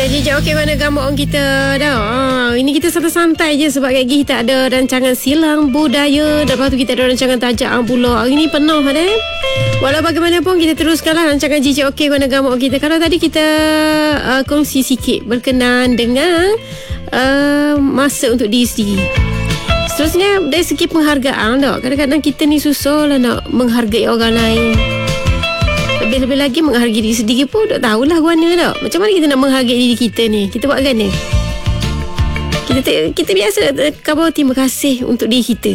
Jijak okey mana gambar orang kita dah. Ini kita santai-santai je sebab lagi kita ada rancangan silang budaya. Lepas tu kita ada rancangan tajak pula. Hari ni penuh ada. Walau bagaimanapun kita teruskanlah rancangan Jijak okey mana gambar orang kita. Kalau tadi kita kongsi sikit berkenaan dengan masa untuk diri sendiri. Seterusnya dari segi penghargaan tak. Kadang-kadang kita ni susah lah nak menghargai orang lain. Lebih-lebih lagi menghargai diri sendiri pun tak tahulah guana tak. Macam mana kita nak menghargai diri kita ni? Kita buat kan ni? Kita biasa kata terima kasih untuk diri kita.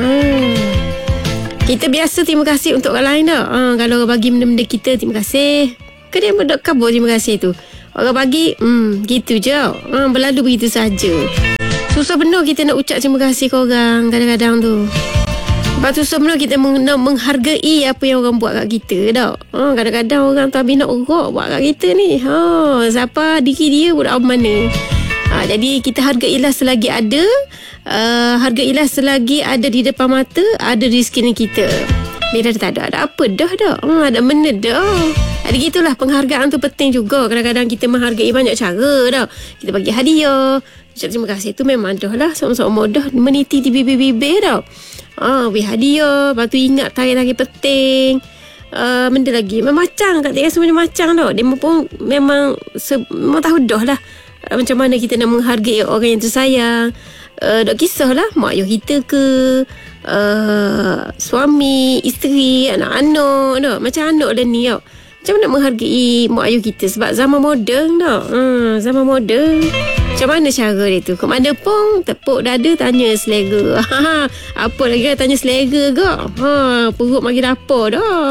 Kita biasa terima kasih untuk orang lain tak. Kalau orang bagi benda-benda kita, terima kasih. Ke dia berdok kabur terima kasih tu. Orang bagi, gitu je. Berlalu begitu saja. Susah benar kita nak ucap terima kasih ke orang kadang-kadang tu. Lepas tu sebenarnya kita menghargai apa yang orang buat kat kita tak. Kadang-kadang orang tu habis nak urut buat kat kita ni. Siapa diri dia buat apa mana. Jadi kita hargailah selagi ada. Hargailah selagi ada di depan mata. Ada di sekeliling kita. Bila tak ada apa dah dah. Ada benda dah. Jadi gitulah penghargaan tu penting juga. Kadang-kadang kita menghargai banyak cara dah. Kita bagi hadiah. Ucap terima kasih tu memang dah lah. Sama-sama dah meniti di bibir-bibir dah. Beri hadiah. Lepas tu ingat tarikh-tarikh penting. Benda lagi macam kat dia rasa macam tau. Dia pun memang tahu dah lah macam mana kita nak menghargai orang yang tersayang. Dok kisah lah mak ayah kita ke, suami, isteri, anak-anak tau. Macam anak dah ni tau. Macam mana nak menghargai mak ayah kita. Sebab zaman moden tau. Zaman moden. Macam mana cara dia tu? Ke mana pun tepuk dada tanya selera. Apa lagi tanya selera ke? Perut makin lapar dah.